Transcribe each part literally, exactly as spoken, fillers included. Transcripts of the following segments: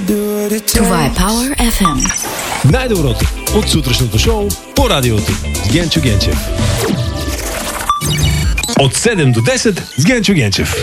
Това е Power еф ем. Най-доброто от сутрешното шоу по радиото с Генчо Генчев. От седем до десет с Генчо Генчев.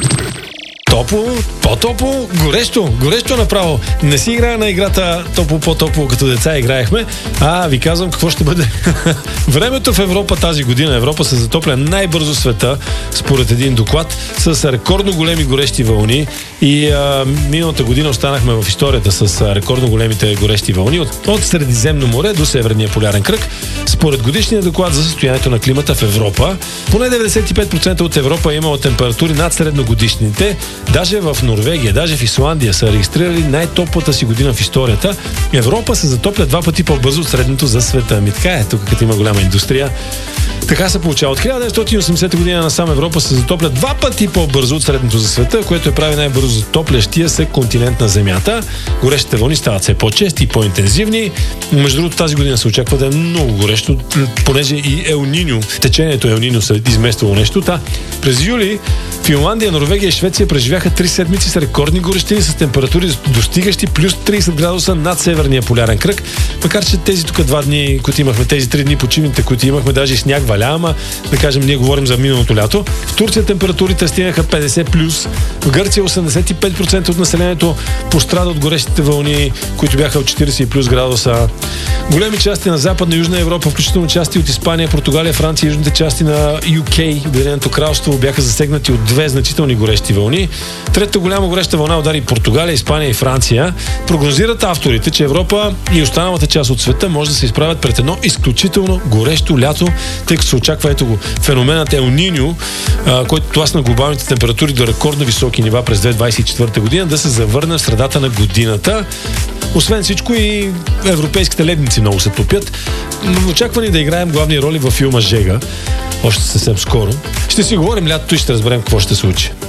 Топло, по-топло, горещо, горещо направо. Не си играя на играта топло, по-топло, като деца играехме, а ви казвам какво ще бъде. Времето в Европа тази година. Европа се затопля най-бързо в света, според един доклад, с рекордно големи горещи вълни. И а, миналата година останахме в историята с а, рекордно големите горещи вълни от, от Средиземно море до Северния полярен кръг. Според годишния доклад за състоянието на климата в Европа, поне деветдесет и пет процента от Европа е имала температури над средногодишните. Даже в Норвегия, даже в Исландия са регистрирали най-топлата си година в историята. Европа се затопля два пъти по-бързо от средното за света. Ами така е, тук като има голяма индустрия. Така се получава. От хиляда деветстотин и осемдесета година насам Европа се затопля два пъти по-бързо от средното за света, което е прави най-бързо затоплящия се континент на Земята. Горещите вълни стават все по-чести и по-интензивни. Между другото, тази година се очаква да е много горещо, понеже и Ел Ниньо, течението Ел Ниньо се измествало нещо. Та, през юли Финландия, Норвегия и Швеция преживяха три седмици с рекордни горещини с температури достигащи плюс трийсет градуса над Северния полярен кръг. Макар че тези тук два дни, които имахме, тези три дни почивните, които имахме, даже и сняг валя, ама да кажем, ние говорим за миналото лято. В Турция температурите стигнаха петдесет плюс. В Гърция осемдесет и пет процента от населението пострада от горещите вълни, които бяха от четирийсет плюс градуса. Големи части на Западна и Южна Европа, включително части от Испания, Португалия, Франция и южните части на Ю Кей, Обединеното кралство, бяха засегнати от две значителни горещи вълни. Третата голяма гореща вълна удари Португалия, Испания и Франция. Прогнозират авторите, че Европа и останалата част от света може да се изправят пред едно изключително горещо лято, тъй като се очаква ето го феноменът Ел Ниньо, който тласна глобалните температури до рекордно високи нива през две хиляди двадесет и четвърта година, да се завърне в средата на годината. Освен всичко и европейските ледници много се топят. Очаквани да играем главни роли във филма Жега. Още съвсем скоро. Ще си говорим лятото и ще разберем какво ще се случи.